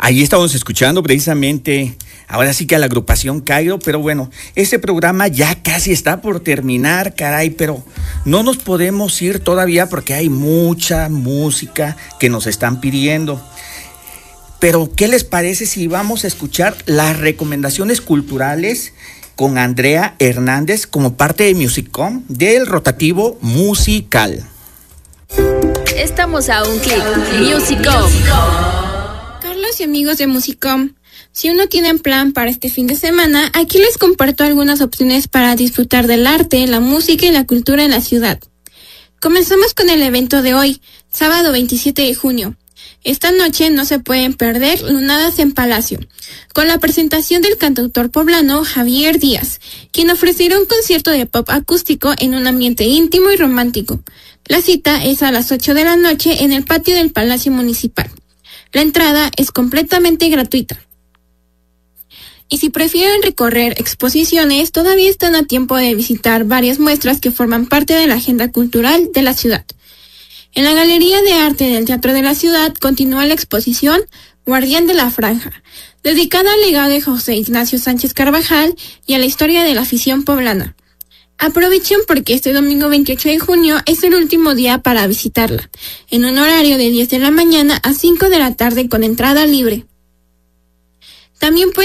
Ahí estamos escuchando precisamente, ahora sí que a la agrupación Cairo, pero bueno, este programa ya casi está por terminar, caray, pero no nos podemos ir todavía porque hay mucha música que nos están pidiendo. Pero, ¿qué les parece si vamos a escuchar las recomendaciones culturales con Andrea Hernández como parte de Musicom del rotativo musical? Estamos a un clic. Musicom. Carlos y amigos de Musicom, si uno tiene plan para este fin de semana, aquí les comparto algunas opciones para disfrutar del arte, la música y la cultura en la ciudad. Comenzamos con el evento de hoy, sábado 27 de junio. Esta noche no se pueden perder Lunadas en Palacio, con la presentación del cantautor poblano Javier Díaz, quien ofrecerá un concierto de pop acústico en un ambiente íntimo y romántico. La cita es a las 8 de la noche en el patio del Palacio Municipal. La entrada es completamente gratuita. Y si prefieren recorrer exposiciones, todavía están a tiempo de visitar varias muestras que forman parte de la agenda cultural de la ciudad. En la Galería de Arte del Teatro de la Ciudad continúa la exposición Guardián de la Franja, dedicada al legado de José Ignacio Sánchez Carvajal y a la historia de la afición poblana. Aprovechen porque este domingo 28 de junio es el último día para visitarla, en un horario de 10 de la mañana a 5 de la tarde con entrada libre. También pueden